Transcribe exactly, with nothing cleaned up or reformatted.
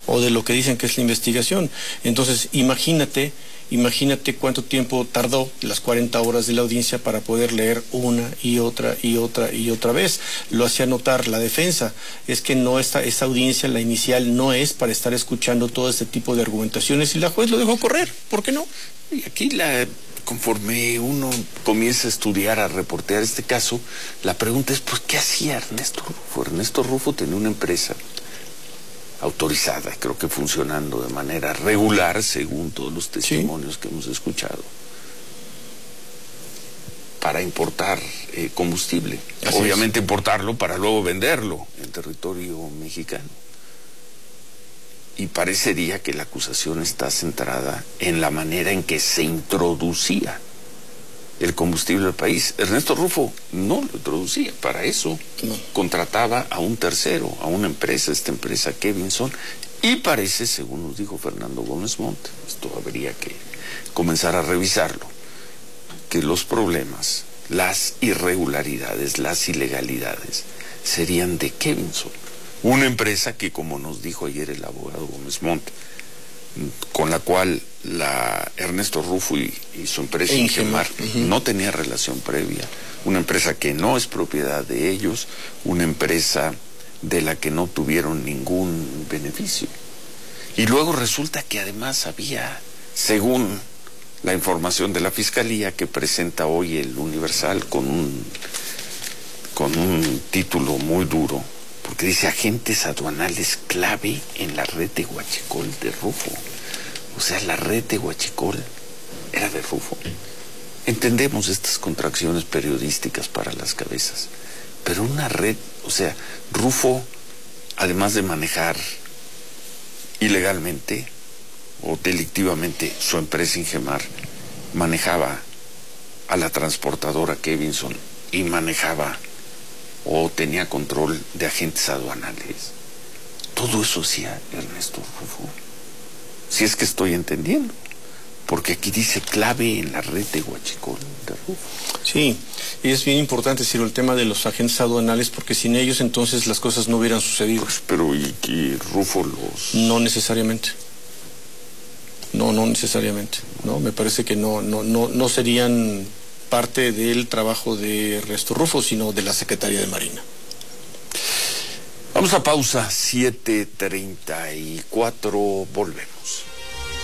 o de lo que dicen que es la investigación. Entonces, imagínate, imagínate cuánto tiempo tardó las cuarenta horas de la audiencia para poder leer una y otra y otra y otra vez. Lo hacía notar la defensa. Es que no esta, esta audiencia, la inicial, no es para estar escuchando todo este tipo de argumentaciones, y la juez lo dejó correr. ¿Por qué no? Y aquí la... conforme uno comienza a estudiar, a reportear este caso, la pregunta es, pues, ¿qué hacía Ernesto Rufo? Ernesto Rufo tenía una empresa autorizada, creo que funcionando de manera regular, según todos los testimonios ¿Sí? que hemos escuchado, para importar eh, combustible. Así Obviamente es. importarlo para luego venderlo en territorio mexicano. Y parecería que la acusación está centrada en la manera en que se introducía el combustible al país. Ernesto Rufo no lo introducía, para eso no. contrataba a un tercero, a una empresa, esta empresa Kevinson, y parece, según nos dijo Fernando Gómez Montt, esto habría que comenzar a revisarlo, que los problemas, las irregularidades, las ilegalidades serían de Kevinson. Una empresa que, como nos dijo ayer el abogado Gómez Montt, con la cual la Ernesto Rufo y, y su empresa Ingemar uh-huh. no tenía relación previa, una empresa que no es propiedad de ellos, una empresa de la que no tuvieron ningún beneficio. Y luego resulta que además había, según la información de la Fiscalía que presenta hoy el Universal con un, con un título muy duro, porque dice agentes aduanales clave en la red de huachicol de Rufo. O sea, la red de huachicol era de Rufo. Entendemos estas contracciones periodísticas para las cabezas, pero una red, o sea, Rufo, además de manejar ilegalmente o delictivamente su empresa Ingemar, manejaba a la transportadora Kevinson y manejaba o tenía control de agentes aduanales. Todo eso hacía Ernesto Rufo. Si es que estoy entendiendo, porque aquí dice clave en la red de huachicol de Rufo. Sí, y es bien importante, Ciro, el tema de los agentes aduanales, porque sin ellos entonces las cosas no hubieran sucedido. Pues, pero ¿y que Rufo los...? No necesariamente. No, no necesariamente. No, me parece que no, no, no, no serían parte del trabajo de Ernesto Rufo, sino de la Secretaría de Marina. Vamos a pausa, siete treinta y cuatro, volvemos.